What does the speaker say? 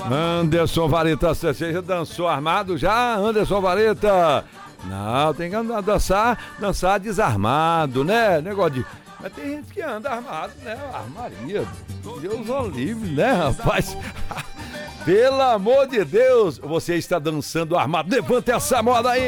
Anderson Vareta, você já dançou armado já, Anderson Vareta? Não, tem que andar, dançar desarmado, né? Negócio de... Mas tem gente que anda armado, né? Armaria. Deus o livre, né, rapaz? Pelo amor de Deus, você está dançando armado. Levanta essa moda aí.